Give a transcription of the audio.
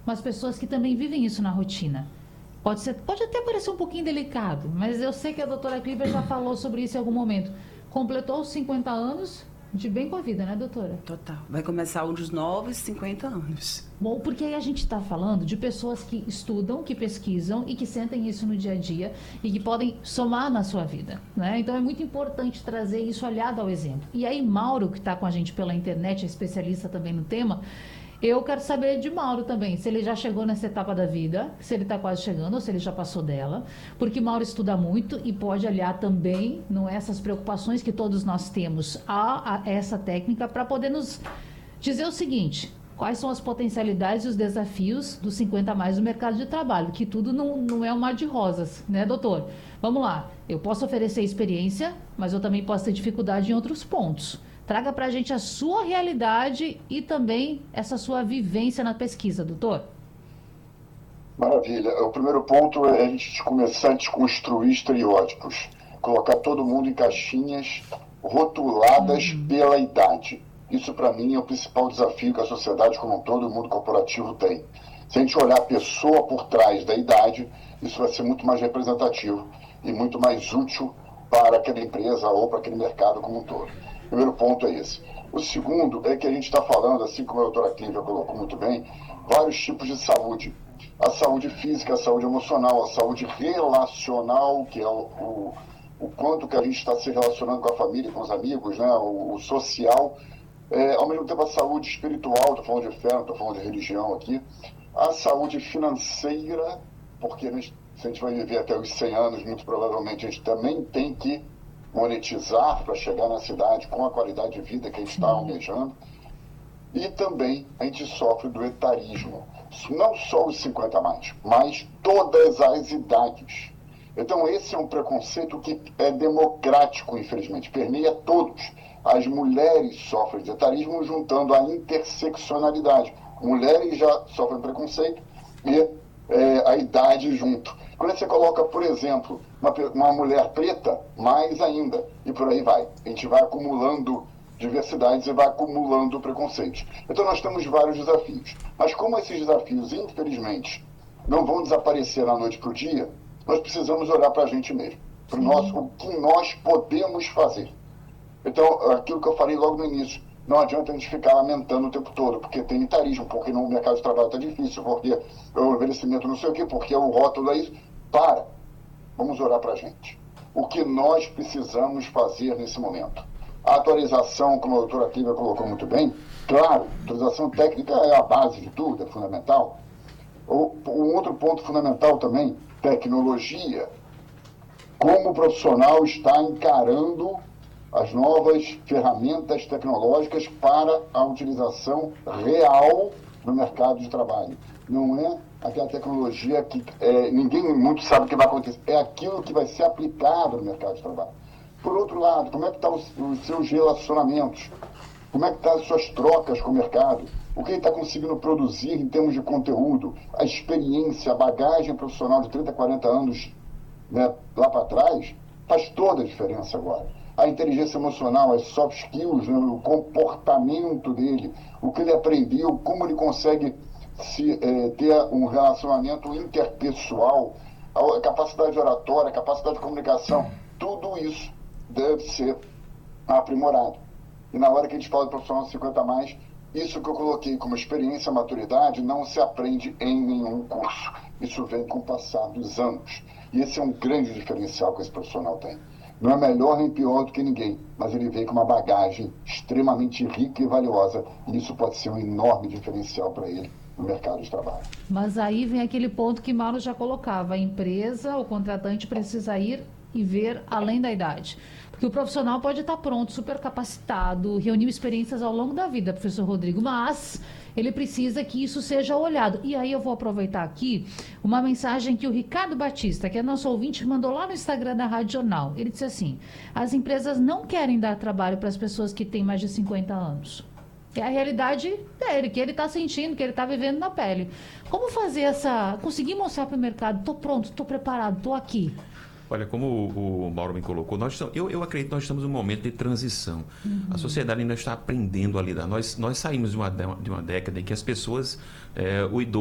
mas pessoas que também vivem isso na rotina. Pode até parecer um pouquinho delicado, mas eu sei que a doutora Clíbia já falou sobre isso em algum momento. Completou os 50 anos de bem com a vida, né, doutora? Total. Vai começar um dos novos 50 anos. Bom, porque aí a gente está falando de pessoas que estudam, que pesquisam e que sentem isso no dia a dia e que podem somar na sua vida, né? Então é muito importante trazer isso aliado ao exemplo. E aí Mauro, que está com a gente pela internet, é especialista também no tema, eu quero saber de Mauro também, se ele já chegou nessa etapa da vida, se ele está quase chegando ou se ele já passou dela, porque Mauro estuda muito e pode aliar também, não é, essas preocupações que todos nós temos a essa técnica para poder nos dizer o seguinte: quais são as potencialidades e os desafios dos 50 a mais do mercado de trabalho, que tudo não é um mar de rosas, né, doutor? Vamos lá, eu posso oferecer experiência, mas eu também posso ter dificuldade em outros pontos. Traga para a gente a sua realidade e também essa sua vivência na pesquisa, doutor. Maravilha. O primeiro ponto é a gente começar a desconstruir estereótipos, colocar todo mundo em caixinhas rotuladas pela idade. Isso, para mim, é o principal desafio que a sociedade como um todo, o mundo corporativo tem. Se a gente olhar a pessoa por trás da idade, isso vai ser muito mais representativo e muito mais útil para aquela empresa ou para aquele mercado como um todo. O primeiro ponto é esse. O segundo é que a gente está falando, assim como a doutora Clívia colocou muito bem, vários tipos de saúde. A saúde física, a saúde emocional, a saúde relacional, que é o quanto que a gente está se relacionando com a família, com os amigos, né? O social. Ao mesmo tempo a saúde espiritual, estou falando de fé, não estou falando de religião aqui. A saúde financeira, porque se a gente vai viver até os 100 anos, muito provavelmente a gente também tem que monetizar para chegar na cidade com a qualidade de vida que a gente está almejando. E também a gente sofre do etarismo. Não só os 50 a mais, mas todas as idades. Então esse é um preconceito que é democrático, infelizmente, permeia todos. As mulheres sofrem de etarismo juntando a interseccionalidade. Mulheres já sofrem preconceito e a idade junto. Quando você coloca, por exemplo, uma mulher preta, mais ainda, e por aí vai. A gente vai acumulando diversidades e vai acumulando preconceitos. Então nós temos vários desafios. Mas como esses desafios, infelizmente, não vão desaparecer da noite para o dia, nós precisamos olhar para a gente mesmo, para o que nós podemos fazer. Então, aquilo que eu falei logo no início, não adianta a gente ficar lamentando o tempo todo, porque tem etarismo, porque no mercado de trabalho está difícil, porque o envelhecimento não sei o quê, porque o rótulo é isso. Para, vamos olhar para a gente. O que nós precisamos fazer nesse momento? A atualização, como a doutora Clívia colocou muito bem, claro, a atualização técnica é a base de tudo, é fundamental. Um outro ponto fundamental também, tecnologia. Como o profissional está encarando as novas ferramentas tecnológicas para a utilização real no mercado de trabalho. Não é aquela tecnologia que ninguém muito sabe o que vai acontecer, é aquilo que vai ser aplicado no mercado de trabalho. Por outro lado, como é que estão os seus relacionamentos? Como é que estão as suas trocas com o mercado? O que ele está conseguindo produzir em termos de conteúdo? A experiência, a bagagem profissional de 30, 40 anos, né, lá para trás, faz toda a diferença agora. A inteligência emocional, as soft skills, né, o comportamento dele, o que ele aprendeu, como ele consegue ter um relacionamento interpessoal, a capacidade oratória, a capacidade de comunicação, tudo isso deve ser aprimorado. E na hora que a gente fala de profissional de 50 a mais, isso que eu coloquei como experiência, maturidade, não se aprende em nenhum curso. Isso vem com o passar dos anos. E esse é um grande diferencial que esse profissional tem. Não é melhor nem pior do que ninguém, mas ele vem com uma bagagem extremamente rica e valiosa, e isso pode ser um enorme diferencial para ele no mercado de trabalho. Mas aí vem aquele ponto que Mauro já colocava: a empresa, o contratante precisa ir e ver além da idade. Porque o profissional pode estar pronto, super capacitado, reuniu experiências ao longo da vida, professor Rodrigo, mas ele precisa que isso seja olhado. E aí eu vou aproveitar aqui uma mensagem que o Ricardo Batista, que é nosso ouvinte, mandou lá no Instagram da Rádio Jornal. Ele disse assim: as empresas não querem dar trabalho para as pessoas que têm mais de 50 anos. É a realidade dele, que ele está sentindo, que ele está vivendo na pele. Como fazer conseguir mostrar para o mercado: estou pronto, estou preparado, estou aqui? Olha, como o Mauro me colocou, eu acredito que nós estamos num momento de transição. A sociedade ainda está aprendendo a lidar. Nós saímos de uma década em que as pessoas, o idoso